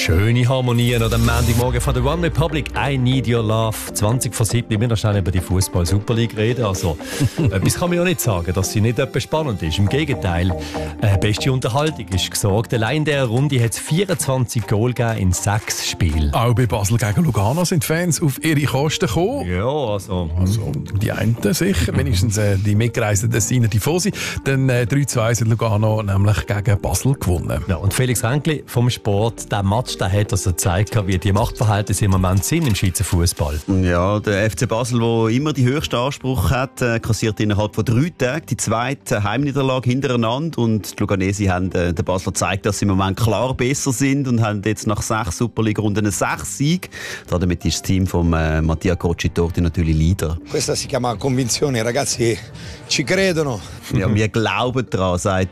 Schöne Harmonien an dem Montagmorgen von der One Republic. I Need Your Love. 20 vor 7. Ich will noch schnell über die Fußball-Super League reden. Also, etwas kann man ja nicht sagen, dass sie nicht etwas spannend ist. Im Gegenteil, beste Unterhaltung ist gesorgt. Allein in dieser Runde hat es 24 Goal gegeben in 6 Spielen. Auch bei Basel gegen Lugano sind Fans auf ihre Kosten gekommen. Ja, also die einen sicher, wenigstens die mitgereisten Tessiner Tifosi. Dann 3-2 hat Lugano nämlich gegen Basel gewonnen. Ja, und Felix Ränkli vom Sport, der Match, der hat also gezeigt, wie die Machtverhältnisse im Moment sind im Schweizer Fußball. Ja, der FC Basel, der immer die höchsten Anspruch hat, kassiert innerhalb von 3 Tagen die zweite Heimniederlage hintereinander. Und die Luganesi haben den Basler gezeigt, dass sie im Moment klar besser sind und haben jetzt nach 6 Superliga-Runden einen 6-Sieg. Damit ist das Team von Mattia Crocitorti natürlich Leader. Questa si chiama convinzione, ragazzi ci credono. Ja, wir glauben daran, sagt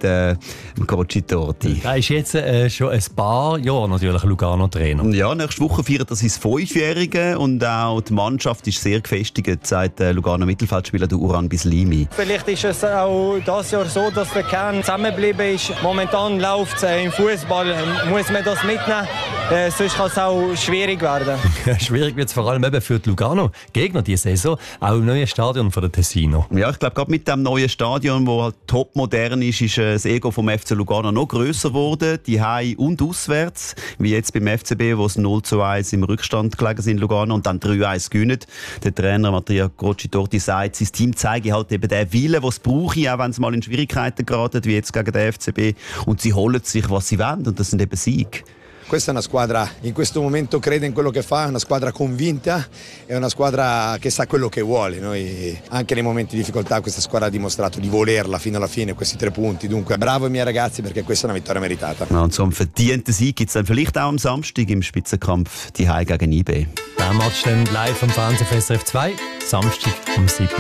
Crocitorti. Er ist jetzt schon ein paar Jahre natürlich Lugano-Trainer. Ja, nächste Woche feiert das sein 5-Jährige und auch die Mannschaft ist sehr gefestigt, sagt Lugano Mittelfeldspieler Uran Bislimi. Vielleicht ist es auch dieses Jahr so, dass der Kern zusammengeblieben ist. Momentan läuft es im Fußball, muss man das mitnehmen, sonst kann es auch schwierig werden. Schwierig wird es vor allem eben für die Lugano-Gegner diese Saison, auch im neuen Stadion von der Tessino. Ja, ich glaube, gerade mit dem neuen Stadion, das halt topmodern ist das Ego vom FC Lugano noch grösser geworden, die Heim- und Auswärts, wie jetzt beim FCB, wo es 0-1 im Rückstand gelegen sind in Lugano und dann 3-1 gewinnen. Der Trainer Mattia Crocitorti sagt, sein Team zeige halt eben den Willen, den es brauche, auch wenn es mal in Schwierigkeiten geraten, wie jetzt gegen den FCB. Und sie holen sich, was sie wollen, und das sind eben Siege. Questa è una squadra in questo momento crede in quello che fa, è una squadra convinta, è una squadra che sa quello che vuole. Noi anche nei momenti di difficoltà questa squadra ha dimostrato di volerla fino alla fine, questi 3 punti. Dunque bravo ai miei ragazzi perché questa è una vittoria meritata. Ja, und so einen verdienten Sieg gibt es dann vielleicht auch am Samstag im Spitzenkampf die Heim gegen IB. Der Match dann live am Fernsehen für SRF 2, Samstag um 7.